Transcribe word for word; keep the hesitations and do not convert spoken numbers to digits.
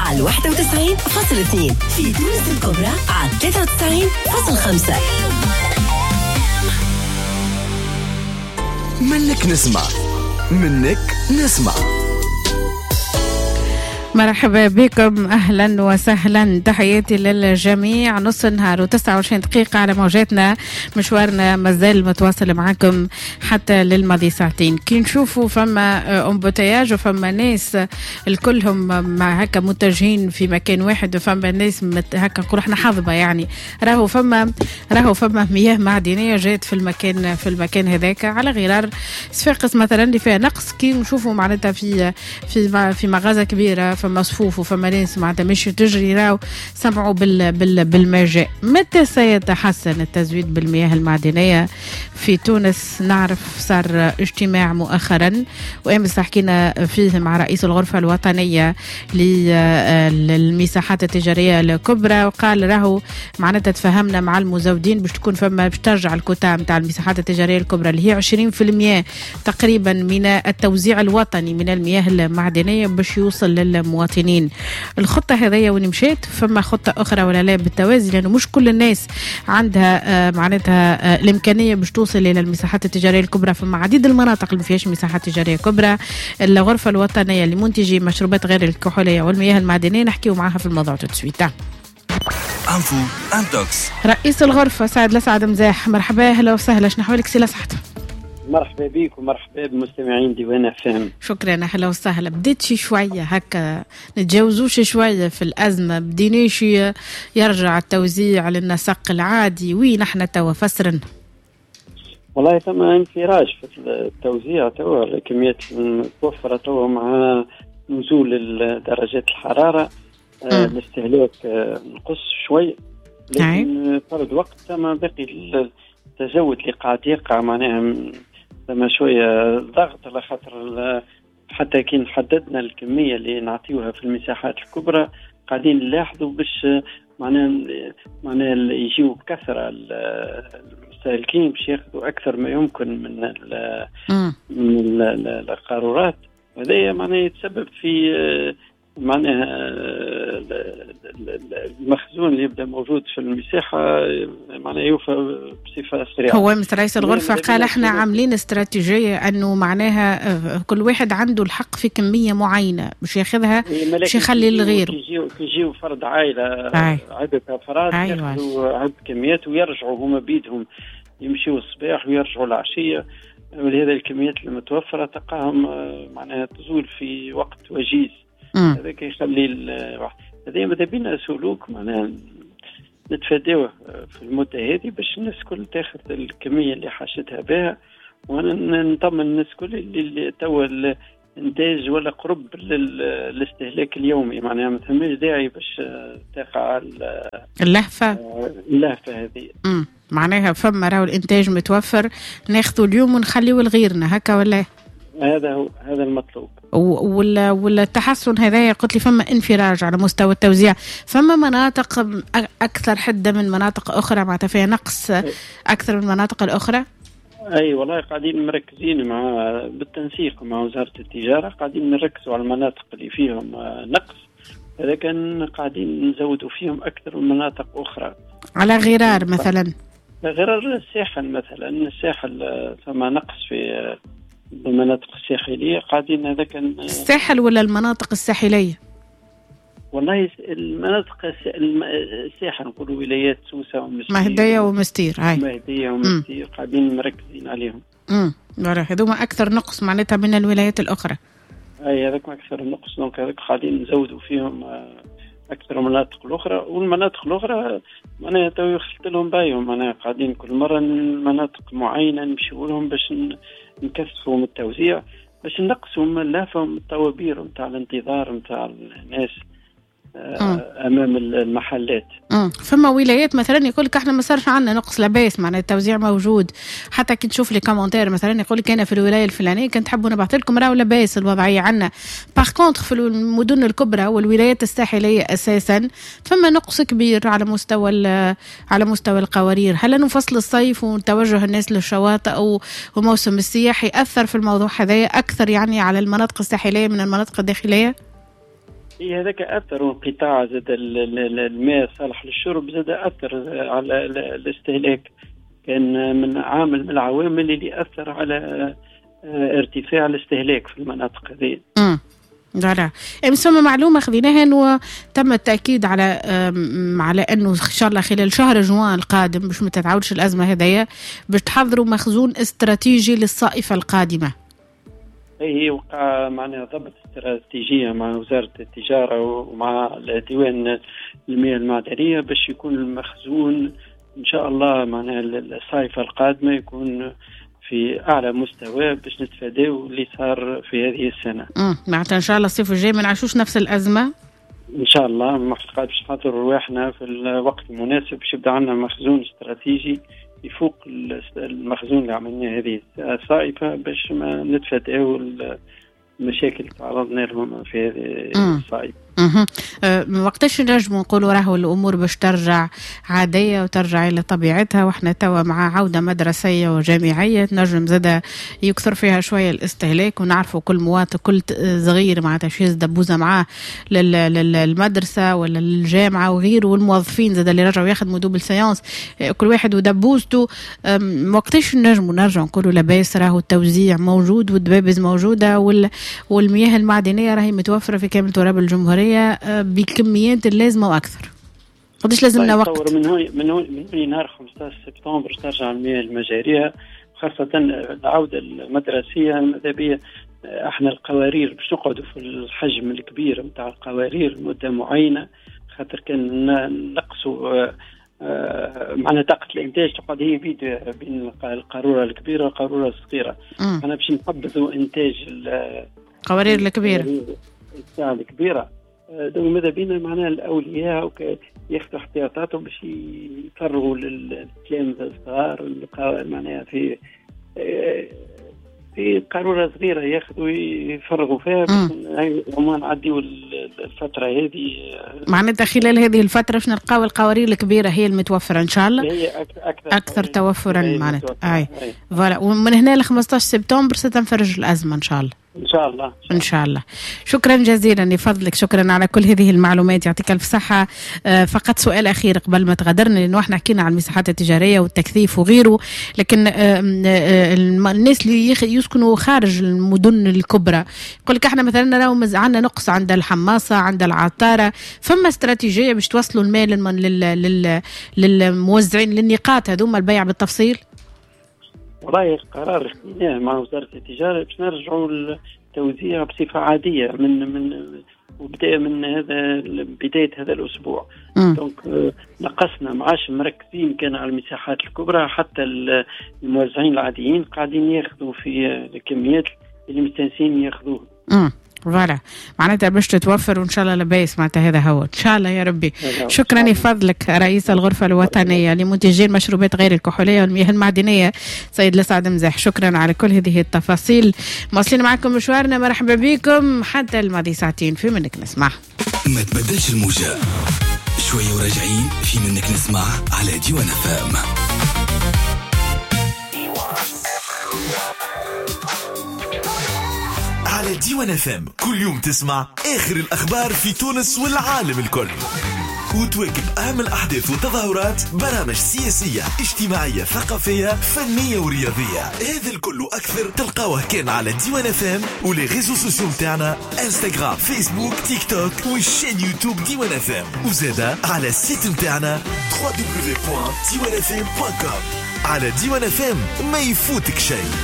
على واحد وتسعين فاصلة اثنين، في تونس الكبرى على ثلاثة وتسعين فاصلة خمسة. منك نسمع منك نسمع. مرحبا بكم، أهلا وسهلا، تحياتي للجميع. نص النهار وتسعة وعشرين دقيقة على موجاتنا، مشوارنا مازال متواصل معكم حتى للماضي ساعتين. كي نشوفوا فما امبوتياج وفما ناس الكلهم مع هكا متجهين في مكان واحد، وفما ناس هكا نقول احنا حظبة، يعني راهو فما راهو فما مياه معدنية جات في المكان في المكان هذاك، على غرار صفاقس مثلا اللي فيها نقص. كي نشوفوا معناتها في في في مغازة كبيرة فما صفوف وفما ناس معناتها مش تجري، راو سمعوا بال بال بالمجاء. متى سيتحسن التزويد بالمياه المعدنية في تونس؟ نعرف صار اجتماع مؤخرا وامس حكينا فيه مع رئيس الغرفة الوطنية للمساحات التجارية الكبرى، وقال راهو معناتها تفهمنا مع المزودين باش تكون فما باش ترجع الكوتا نتاع المساحات التجارية الكبرى اللي هي عشرين بالمئة تقريبا من التوزيع الوطني من المياه المعدنية باش يوصل للمواطنين. الخطة هذه وين مشيت؟ فما خطة أخرى ولا لا بالتوازي؟ لأنه مش كل الناس عندها معناتها الإمكانية باش توصل إلى المساحات التجارية الكبرى. فما عديد المناطق اللي فيهاش مساحات تجارية كبرى. الغرفة الوطنية لمنتجي مشروبات غير الكحولية والمياه المعدنية نحكيو معها في الموضوع تسويت. انفو انتوكس. رئيس الغرفة سعد لسعد مزاح، مرحبا، اهلا وسهلا، شنو حوالك سي لسعد؟ مرحبا بيك ومرحبا بمستمعين ديوان فهم. شكرا، اهلا وسهلا. بديت شي شويه هكا نتجاوزوش شويه في الازمه، بديناش يرجع التوزيع للنسق العادي، وين احنا توا فسرنا؟ والله ثم انفراج في التوزيع توا، الكميات المتوفره توا مع نزول درجات الحراره الاستهلاك نقص شوي، لكن فرض وقت ثم باقي التزود اللي قاعد يقع معناها ثم شويه ضغط، على خاطر حتى كي حددنا الكميه اللي نعطيوها في المساحات الكبرى قاعدين نلاحظوا باش معناها معناها يجيو بكثره المستهلكين باش ياخذوا اكثر ما يمكن من ال من القارورات، وهذا معناها يتسبب في معناها المخزون اللي يبدا موجود في المساحه معناها يوفى بصفه سريعه. هو مثل رئيس الغرفه قال احنا عاملين استراتيجيه انه معناها كل واحد عنده الحق في كميه معينه باش ياخذها باش يخلي الغير. يجيو يجيو فرد عائله عده افراد ياخذوا عده كميات ويرجعوا هما بيدهم، يمشيوا الصباح ويرجعوا العشيه، ولهذا الكميات المتوفره تلقاهم معناها تزول في وقت وجيز. هذا يخلي هذا ماذا بينا سلوك معناها نتفاداوه في المدة هذه باش الناس كل تاخذ الكمية اللي حاجتها بها، ونطمن الناس كل اللي توا الانتاج ولا قرب للاستهلاك اليومي، معناها ما ثماش داعي باش تقع اللهفة اللهفة هذه. امم معناها فما راهو الانتاج متوفر ناخذه اليوم ونخليه لغيرنا، هكا ولا؟ هذا هو هذا المطلوب. ولا ولا التحسن هذا قلت لي فما انفراج على مستوى التوزيع، فما مناطق اكثر حده من مناطق اخرى معناتها فيها نقص اكثر من المناطق الاخرى؟ اي والله قاعدين مركزين مع بالتنسيق مع وزاره التجاره، قاعدين نركزوا على المناطق اللي فيهم نقص، هذا كان قاعدين نزودوا فيهم اكثر من مناطق اخرى. على غرار مثلا؟ غرار الساحل مثلا، الساحل ثم نقص في المناطق الساحلية قاعدين. هذا كان الساحل ولا المناطق الساحلية؟ والله المناطق الساحل نقولوا ولايات سوسة ومستير مهدية ومستير، هاي مهدية ومستير قاعدين مركزين عليهم. امم هذوما أكثر نقص معناتها من الولايات الأخرى. أي هذاك أكثر نقص، دونك هذاك قاعدين نزودوا فيهم أكثر من المناطق الأخرى، والمناطق الأخرى معناها تو يخلط لهم بايهم، معناها قاعدين كل مرة مناطق معينة نمشيو لهم باش نكثفوا من التوزيع، باش نقصوا من اللهفة ومن الطوابير نتاع الانتظار نتاع الناس امام المحلات. امم فما ولايات مثلا يقول لك احنا ما صارش عندنا نقص لباس، معناها التوزيع موجود، حتى كي تشوف لي كومنتير مثلا يقول لك انا في الولايه الفلانيه كنت تحبوا نبعث لكم راهو لباس الوضعيه عندنا. باغ كونطخ في المدن الكبرى والولايات الساحليه اساسا فما نقص كبير على مستوى على مستوى القوارير. هل انه فصل الصيف وتوجه الناس للشواطئ او وموسم السياحي اثر في الموضوع هذا اكثر يعني على المناطق الساحليه من المناطق الداخليه؟ هي هذاك أثر انقطاع زاد الماء صالح للشرب، زاد أثر على الاستهلاك، كان من عامل من العوامل اللي أثر على ارتفاع الاستهلاك في المناطق هذه. امم لا لا معلومة خذيناها انه تم التأكيد على على انه ان شاء الله خلال شهر جوان القادم باش ما تتعاودش الأزمة هذيا، باش تحضروا مخزون استراتيجي للصائفة القادمة. هي وقع معناها ضبط استراتيجية مع وزارة التجارة ومع ديوان المياه المعدنية باش يكون المخزون إن شاء الله معناها الصيفة القادمة يكون في أعلى مستوى باش نتفاداو اللي صار في هذه السنة. امم معناتها إن شاء الله الصيف الجاي ما نعيشوش نفس الأزمة. إن شاء الله محققات باش نحضر رواحنا في الوقت المناسب باش يبدأ عندنا مخزون استراتيجي يفوق المخزون اللي عملناه هذه الصائفة باش ما نتفاداو المشاكل اللي تعرضنا لهم في هذه الصائفة. اها أه وقتاش نجموا نقولوا راهو الامور باش ترجع عاديه وترجع الى طبيعتها، واحنا توا مع عوده مدرسيه وجامعيه نجم زاده يكثر فيها شويه الاستهلاك، ونعرفوا كل مواطن كل صغير معناتها شي دبوزه معاه للمدرسه ولا للجامعه وغيره، والموظفين زاده اللي رجعوا يخدموا دوبل سيانس كل واحد ودبوزته. وقتاش نجموا نرجع نقولوا لاباس راهو التوزيع موجود والدبابز موجوده والمياه المعدنيه راهي متوفره في كامل تراب الجمهوريه بكميات اللازمة وأكثر؟ قديش لازمنا وقت؟ من هون من هون من هون نهار خمسة عشر سبتمبر ترجع المياه المجارية، خاصة العودة المدرسية. ماذا بيا احنا القوارير باش نقعدوا في الحجم الكبير نتاع القوارير مدة معينة، خاطر كان نقصوا معنا طاقة الإنتاج تقعد هي فيديو بين القارورة الكبيرة والقارورة الصغيرة. أنا باش نحبذوا إنتاج القوارير الكبيرة الساعة الكبيرة. دو ماذا بينا معناها الأولياء ياخذوا احتياطاتهم باش يفرغوا للتلامذة الصغار معناها في في قارورة صغيرة ياخذوا يفرغوا فيها باش هما نعديوا الفترة هذه. معناتها خلال هذه الفترة باش نلقاو القوارير الكبيرة هي المتوفرة إن شاء الله، هي أكثر, أكثر توفرا معناتها. أي فوالا، ومن هنا ل خمسة عشر سبتمبر ستنفرج الأزمة إن شاء الله. إن شاء الله إن شاء الله. شكرا جزيلا لفضلك، شكرا على كل هذه المعلومات، يعطيك ألف صحة. فقط سؤال أخير قبل ما تغادرنا، لأنه احنا حكينا عن المساحات التجارية والتكثيف وغيره، لكن الناس اللي يسكنوا خارج المدن الكبرى يقول لك احنا مثلا راهو عندنا نقص عند الحماصة عند العطارة، فما استراتيجية باش توصلوا المال للموزعين للنقاط هذوما البيع بالتفصيل؟ والله القرار خديناه مع وزارة التجارة باش نرجعوا التوزيع بصفة عادية من من وبداية من هذا بداية هذا الأسبوع. دونك نقصنا معاش مركزين كان على المساحات الكبرى، حتى الموزعين العاديين قاعدين ياخذوا في الكميات اللي مستنسين ياخذوها. فوالا معناتها باش تتوفر وان شاء الله لباس معناتها هذا هو ان شاء الله يا ربي. شكرا لفضلك رئيس الغرفه الوطنيه لمنتجي المشروبات غير الكحوليه والمياه المعدنيه سيد لسعد مزاح، شكرا على كل هذه التفاصيل. مواصلين معكم مشوارنا، مرحبا بكم حتى الماضي ساعتين في منك نسمع. ما تبدلش الموجة شويه وراجعين في منك نسمع على ديوان فام. على ديوان فام كل يوم تسمع آخر الأخبار في تونس والعالم الكل، وتواكب أهم الأحداث والتظاهرات، برامج سياسية اجتماعية ثقافية فنية ورياضية. هذا الكل وأكثر تلقاوه كان على ديوان فام ولي ريزو سوسيو متاعنا انستغرام فيسبوك تيك توك والشين يوتيوب ديوان فام، وزادا على السيت متاعنا دبليو دبليو دبليو دوت ديوان اف ام دوت كوم. على ديوان فام ما يفوتك شيء.